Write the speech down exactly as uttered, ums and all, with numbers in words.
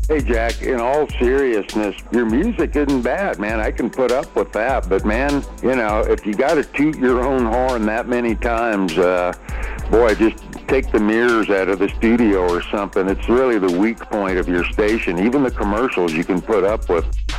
Hey, Jack, in all seriousness, your music isn't bad, man. I can put up with that. But, man, you know, if you got to toot your own horn that many times, uh, boy, just take the mirrors out of the studio or something. It's really the weak point of your station. Even the commercials you can put up with.